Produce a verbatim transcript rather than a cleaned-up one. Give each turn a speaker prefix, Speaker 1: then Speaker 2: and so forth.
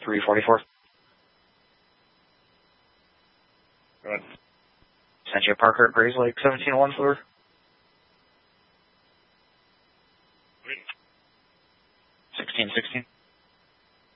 Speaker 1: three forty-four.
Speaker 2: Go ahead.
Speaker 1: Sent you a Parker at Grays Lake, seventeen one four.
Speaker 2: Wait.
Speaker 1: sixteen sixteen.